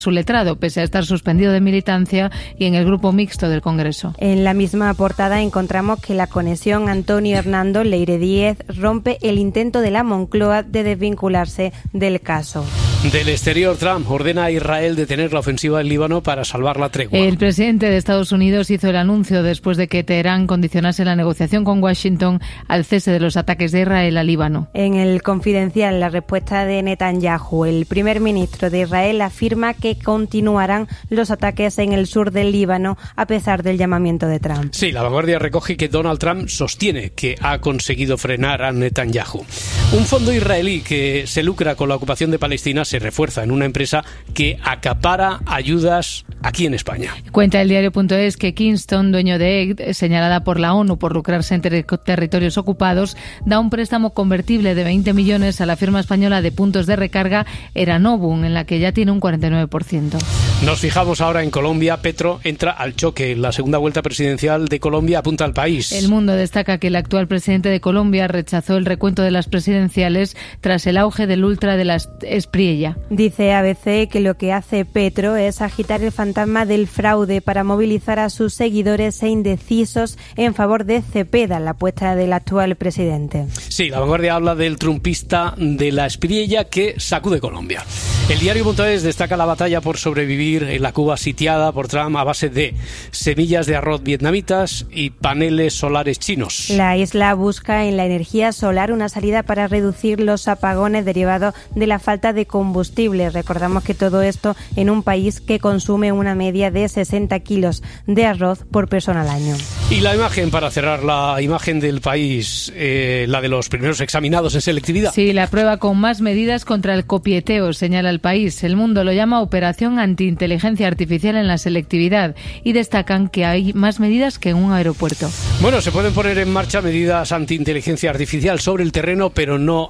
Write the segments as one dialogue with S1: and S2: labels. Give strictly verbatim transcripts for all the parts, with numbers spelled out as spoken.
S1: su letrado, pese a estar suspendido de militancia y en el grupo mixto del Congreso.
S2: En la misma portada encontramos que la conexión Antonio-Hernando Leire Díez rompe el intento de la Moncloa de desvincularse del caso.
S3: Del exterior, Trump ordena a Israel detener la ofensiva del Líbano para salvar la tregua.
S1: El presidente de Estados Unidos hizo el anuncio después de que Teherán condicionase la negociación con Washington al cese de los ataques de Israel al Líbano.
S2: En el Confidencial, la respuesta de Netanyahu, el primer ministro de Israel, afirma que continuarán los ataques en el sur del Líbano a pesar del llamamiento de Trump.
S3: Sí, La Vanguardia recoge que Donald Trump sostiene que ha conseguido frenar a Netanyahu. Un fondo israelí que se lucra con la ocupación de Palestina se refuerza en una empresa que acapara ayudas aquí en España.
S1: Cuenta el diario.es que Kingston, dueño de E G D, señalada por la ONU por lucrarse en ter- territorios ocupados, da un préstamo convertible de veinte millones a la firma española de puntos de recarga Eranovum, en la que ya tiene un cuarenta y nueve por ciento.
S3: Nos fijamos ahora en Colombia. Petro entra al choque. La segunda vuelta presidencial de Colombia apunta al país.
S1: El Mundo destaca que el actual presidente de Colombia rechazó el recuento de las presidenciales tras el auge del ultra de la Espriella.
S2: Dice A B C que lo que hace Petro es agitar el fantasma del fraude para movilizar a sus seguidores e indecisos en favor de Cepeda, la apuesta del actual presidente.
S3: Sí, La Vanguardia habla del trumpista de la Espriella que sacude Colombia. El diario.es destaca la batalla por sobrevivir en la Cuba sitiada por Trump a base de semillas de arroz vietnamitas y paneles solares chinos.
S2: La isla busca en la energía solar una salida para reducir los apagones derivados de la falta de combustible. Recordamos que todo esto en un país que consume una media de sesenta kilos de arroz por persona al año.
S3: Y la imagen, para cerrar, la imagen del país, eh, la de los primeros examinados en selectividad.
S1: Sí, la prueba con más medidas contra el copieteo, señala el país. El Mundo lo llama Operación Antiinteligencia Artificial en la selectividad y destacan que hay más medidas que en un aeropuerto.
S3: Bueno, se pueden poner en marcha medidas antiinteligencia artificial sobre el terreno, pero no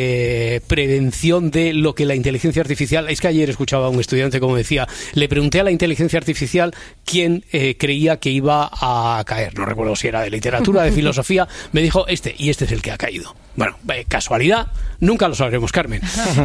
S3: eh, prevención de lo que la inteligencia artificial... Es que ayer escuchaba a un estudiante como decía, le pregunté a la inteligencia artificial quién eh, creía que iba a caer. No recuerdo si era de literatura, de filosofía. Me dijo este, y este es el que ha caído. Bueno, eh, casualidad, nunca lo sabremos, Carmen.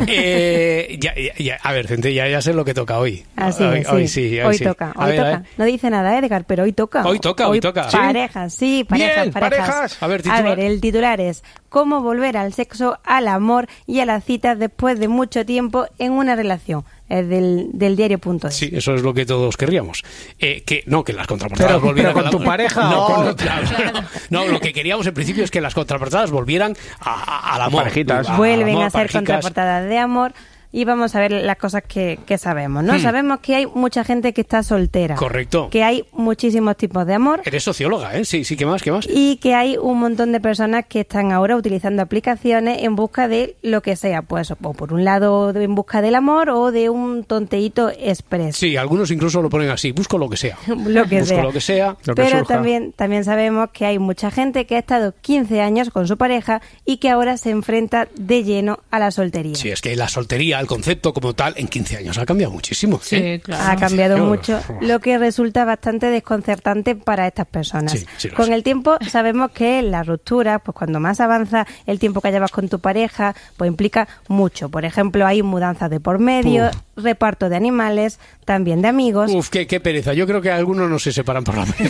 S3: Eh, ya, ya, ya, a ver, Centella, ya sé lo que toca hoy.
S2: Así
S3: hoy,
S2: es,
S3: hoy
S2: sí.
S3: sí.
S2: Hoy,
S3: hoy sí.
S2: toca,
S3: A
S2: hoy
S3: ver,
S2: toca.
S3: a ver.
S2: No dice nada, Edgar, pero hoy toca.
S3: Hoy toca, hoy toca. ¿Sí?
S2: Parejas, sí, parejas,
S4: Bien,
S2: parejas.
S4: parejas.
S3: A ver,
S2: A
S3: titular.
S2: ver, el titular es ¿cómo volver al sexo, al amor y a las citas después de mucho tiempo en una relación? Es del, del diario.es.
S3: Sí, eso es lo que todos querríamos. Eh, que no, que las contraportadas
S4: Pero-
S3: volvieran
S4: pero
S3: a
S4: con
S3: la-
S4: tu pareja
S3: no,
S4: o con otra.
S3: claro, no, no, lo que queríamos en principio es que las contraportadas volvieran a, a- al amor.
S4: Parejitas.
S3: A-
S2: Vuelven
S3: amor,
S2: a ser
S3: parejicas.
S2: contraportadas de amor. Y vamos a ver las cosas que, que sabemos, ¿no?
S3: Hmm.
S2: Sabemos que hay mucha gente que está soltera.
S3: Correcto.
S2: Que hay muchísimos tipos de amor.
S3: Eres socióloga, ¿eh? Sí, sí, ¿qué más? ¿Qué más?
S2: Y que hay un montón de personas que están ahora utilizando aplicaciones en busca de lo que sea. Pues o por un lado en busca del amor o de un tonteíto express.
S3: Sí, algunos incluso lo ponen así, busco lo que sea.
S2: Lo que
S3: busco
S2: sea.
S3: lo que sea.
S4: Lo que
S2: Pero
S4: surja.
S2: también, también sabemos que hay mucha gente que ha estado quince años con su pareja y que ahora se enfrenta de lleno a la soltería.
S3: Sí, es que la soltería, el concepto como tal, en quince años ha cambiado muchísimo.
S1: Sí,
S3: ¿eh?
S1: claro.
S2: Ha cambiado
S3: Claro.
S2: mucho, lo que resulta bastante desconcertante para estas personas.
S3: Sí, sí lo
S2: Con
S3: es.
S2: el tiempo sabemos que la ruptura, pues cuando más avanza el tiempo que llevas con tu pareja, pues implica mucho. Por ejemplo, hay mudanzas de por medio, reparto de animales, también de amigos.
S3: Uf, qué, qué pereza. Yo creo que algunos no se separan por la vez.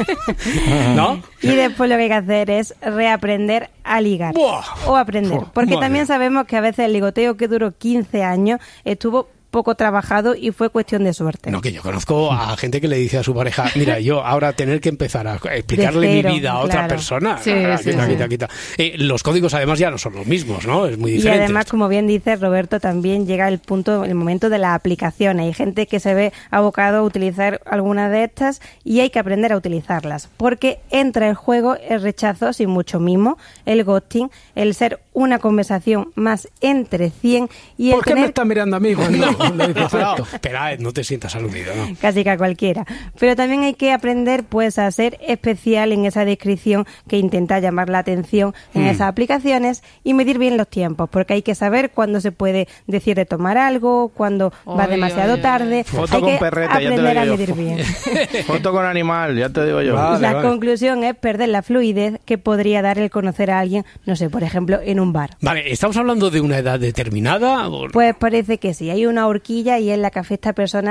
S3: ¿No?
S2: Y después lo que hay que hacer es reaprender a ligar.
S3: Buah.
S2: O aprender.
S3: Buah,
S2: Porque
S3: madre.
S2: también sabemos que a veces el ligoteo que duró quince años estuvo poco trabajado y fue cuestión de suerte.
S3: No, que yo conozco a gente que le dice a su pareja, mira, yo ahora tener que empezar a explicarle
S2: De cero,
S3: mi vida a otra
S2: claro.
S3: persona.
S1: Sí,
S3: Ah,
S1: sí,
S3: quita,
S1: sí.
S3: quita, quita. Eh, los códigos además ya no son los mismos, ¿no? Es muy
S2: Y
S3: diferente.
S2: además, como bien dice Roberto, también llega el punto, el momento de las aplicaciones. Hay gente que se ve abocado a utilizar algunas de estas y hay que aprender a utilizarlas, porque entra en juego el rechazo sin mucho mimo, el ghosting, el ser una conversación más entre cien y el
S4: ¿Por qué me
S2: tener
S4: estás mirando a mí cuando, cuando dices
S3: No,
S4: esto?
S3: espera, no te sientas aludido, ¿no?
S2: casi que a cualquiera. Pero también hay que aprender pues a ser especial en esa descripción que intenta llamar la atención en
S3: Mm.
S2: esas aplicaciones y medir bien los tiempos, porque hay que saber cuándo se puede decir de tomar algo, cuándo va
S1: Ay,
S2: demasiado
S1: ay, ay.
S2: tarde.
S4: Foto
S2: hay
S4: con
S2: que
S4: perreta, ya te
S2: aprender a
S4: digo yo.
S2: medir bien.
S4: Foto con animal, ya te digo yo.
S3: Vale,
S2: la
S3: vale.
S2: conclusión es perder la fluidez que podría dar el conocer a alguien, no sé, por ejemplo, en un bar.
S3: Vale, ¿estamos hablando de una edad determinada? O-
S2: Pues parece que sí, hay una horquilla y es la que afecta a personas